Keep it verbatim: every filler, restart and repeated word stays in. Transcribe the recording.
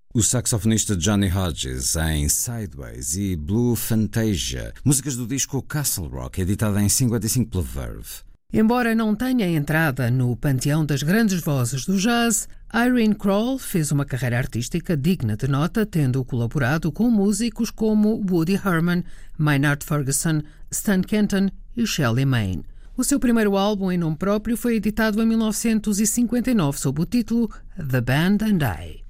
O saxofonista Johnny Hodges em Sideways e Blue Fantasia, músicas do disco Castle Rock, editada em cinquenta e cinco pela Verve. Embora não tenha entrada no panteão das grandes vozes do jazz, Irene Kroll fez uma carreira artística digna de nota, tendo colaborado com músicos como Woody Herman, Maynard Ferguson, Stan Kenton e Shelley Manne. O seu primeiro álbum em nome próprio foi editado em mil novecentos e cinquenta e nove sob o título The Band and I.